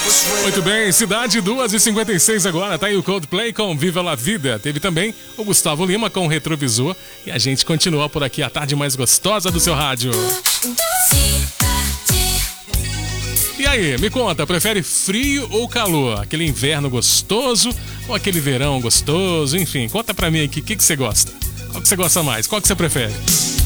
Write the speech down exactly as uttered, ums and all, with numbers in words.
Muito bem, cidade duas e cinquenta e seis agora, tá aí o Coldplay com Viva La Vida. Teve também o Gustavo Lima com Retrovisor. E a gente continua por aqui, a tarde mais gostosa do seu rádio. E aí, me conta, prefere frio ou calor? Aquele inverno gostoso ou aquele verão gostoso? Enfim, conta pra mim aqui, o que, que você gosta? Qual que você gosta mais? Qual que você prefere?